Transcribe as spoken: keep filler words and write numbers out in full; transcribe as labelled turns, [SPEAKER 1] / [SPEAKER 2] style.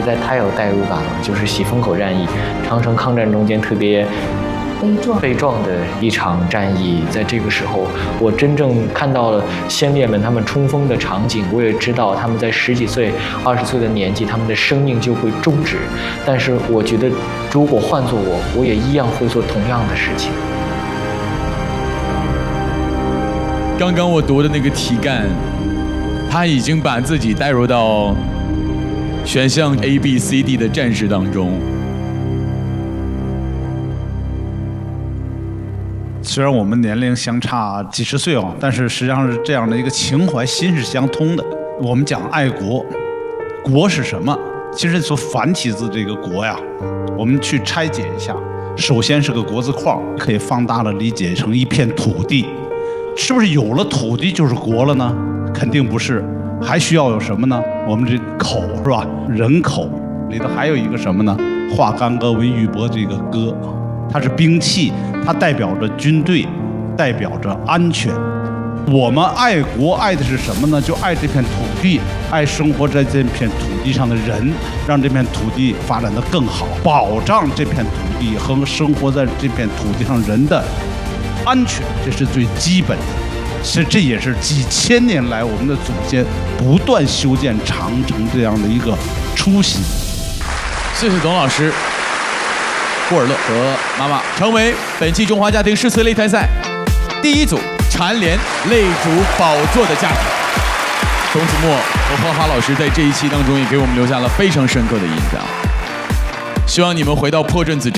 [SPEAKER 1] 在太有代入感了，就是喜峰口战役，长城抗战中间特别
[SPEAKER 2] 悲壮
[SPEAKER 1] 悲壮的一场战役。在这个时候，我真正看到了先烈们他们冲锋的场景，我也知道他们在十几岁、二十岁的年纪，他们的生命就会终止。但是我觉得，如果换做我，我也一样会做同样的事情。
[SPEAKER 3] 刚刚我读的那个题干，他已经把自己带入到选项 A、B、C、D 的战士当中。
[SPEAKER 4] 虽然我们年龄相差几十岁啊，但是实际上是这样的一个情怀心是相通的。我们讲爱国，国是什么？其实从繁体字这个国呀，我们去拆解一下，首先是个国字框，可以放大了理解成一片土地。是不是有了土地就是国了呢？肯定不是，还需要有什么呢？我们这口是吧？人口里头还有一个什么呢？化干戈为玉帛，这个戈，它是兵器，它代表着军队，代表着安全。我们爱国爱的是什么呢？就爱这片土地，爱生活在这片土地上的人，让这片土地发展得更好，保障这片土地和生活在这片土地上人的安全，这是最基本的。其实这也是几千年来我们的祖先不断修建长城这样的一个初心。
[SPEAKER 3] 谢谢董老师。霍尔勒和妈妈成为本期中华家庭诗词擂台赛第一组蝉联擂主宝座的家庭。董子墨和黄华老师在这一期当中也给我们留下了非常深刻的印象。希望你们回到破阵子